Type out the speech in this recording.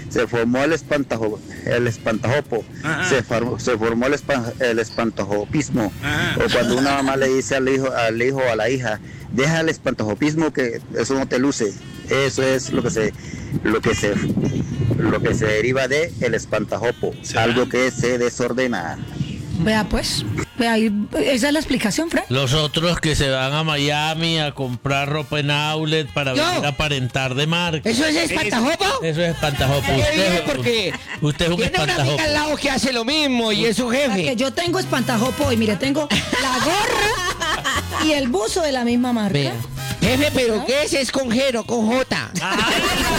se formó el espantajopo, se formó el espantajopismo. O cuando una mamá le dice al hijo o a la hija, deja el espantajopismo que eso no te luce. Eso es lo que se deriva de el espantajopo, algo que se desordena. Vea pues, esa es la explicación, Fred. Los otros que se van a Miami a comprar ropa en outlet para venir a aparentar de marca. ¿Eso es espantajopo? Eso es espantajopo. Porque Usted es un tiene una espantajopo. amiga al lado que hace lo mismo y es su jefe. Que yo tengo espantajopo y mire, tengo la gorra y el buzo de la misma marca. Vea. Jefe, ¿pero qué es? Es con G, no con J.